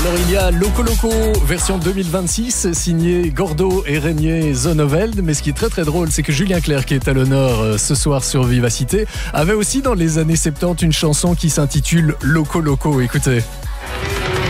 Alors il y a Loco Loco version 2026 signé Gordo et Régnier Zonhoveld, mais ce qui est très très drôle, c'est que Julien Clerc, qui est à l'honneur ce soir sur Vivacité, avait aussi dans les années 70 une chanson qui s'intitule Loco Loco. Écoutez.